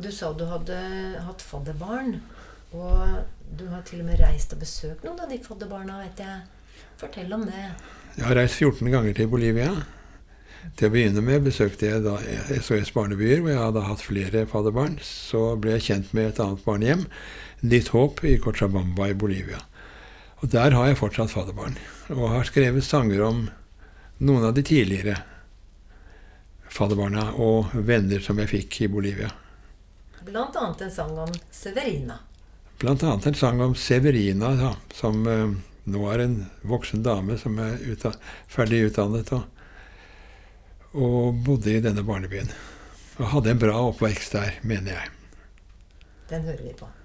Du sa du hadde hatt fadderbarn, og du har til og med reist og besøkt noen av de fadderbarna, vet jeg. Fortell om det. Jeg har reist 14 ganger til Bolivia. Til å begynne med besøkte jeg da SOS Barnebyer, hvor jeg hadde hatt flere fadderbarn. Så ble jeg kjent med et annet barnehjem, Nytt Håp i Cochabamba i Bolivia. Og der har jeg fortsatt fadderbarn, og har skrevet sanger om noen av de tidligere fadderbarna og venner som jeg fikk i Bolivia. Blant annet en sang om Severina. Blant annet en sang om Severina, ja, som nå er en voksen dame som er ferdig utdannet og bodde i denne barnebyen. Og hadde en bra oppvekst der, mener jeg. Den hører vi på.